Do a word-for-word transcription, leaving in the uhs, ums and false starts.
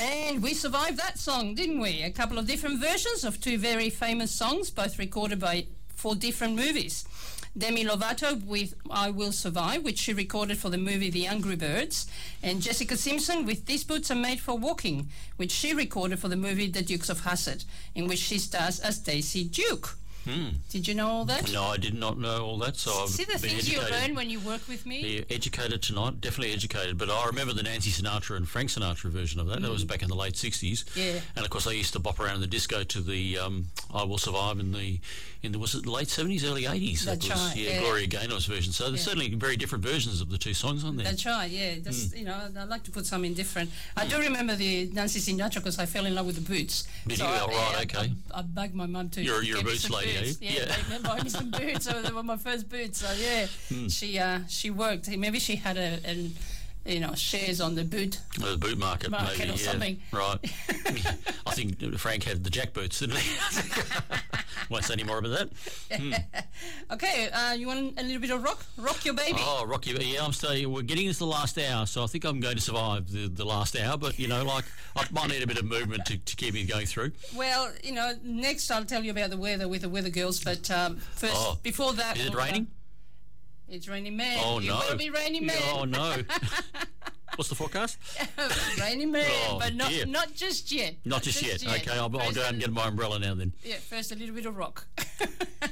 And we survived that song, didn't we? A couple of different versions of two very famous songs, both recorded by for different movies. Demi Lovato with I Will Survive, which she recorded for the movie The Angry Birds, and Jessica Simpson with These Boots Are Made for Walking, which she recorded for the movie The Dukes of Hazzard, in which she stars as Daisy Duke. Hmm. Did you know all that? No, I did not know all that. So I've See the been things educated. you learn when you work with me? Yeah, educated tonight, definitely educated. But I remember the Nancy Sinatra and Frank Sinatra version of that. Mm. That was back in the late sixties. Yeah. And of course, I used to bop around in the disco to the um, "I Will Survive" in the in the was it the late seventies, early eighties? That's that was, right. Yeah, Yeah. Gloria Gaynor's version. So there's Yeah. certainly very different versions of the two songs on there. That's right, yeah. That's, mm. You know, I'd like to put something different. I do remember the Nancy Sinatra because I fell in love with the boots. Did so you? I, Oh, right, I, okay. I, I begged my mum to You're, you're a get me boots some lady, boots. eh? Yeah, Yeah. they buy me some boots. So they were my first boots. So yeah, Mm. she uh, she worked. Maybe she had a, a you know shares on the boot Well, the boot market, market maybe, or yeah. something. Right. I think Frank had the jack boots, didn't he? Won't say any more about that. Hmm. Okay, uh, you want a little bit of rock? Rock your baby. Oh, Rocky, yeah, I'm staying. We're getting into the last hour, so I think I'm going to survive the, the last hour. But you know, like I might need a bit of movement to, to keep me going through. Well, you know, next I'll tell you about the weather with the Weather Girls. But um, first, Oh. before that, Is it we'll, uh, raining? It's raining man. Oh you no! will be raining man. Oh no! What's the forecast? Raining man, Oh, but not dear. not just yet. Not just yet. Okay, I'll, I'll First go out and get my umbrella now then. Yeah, first a little bit of rock.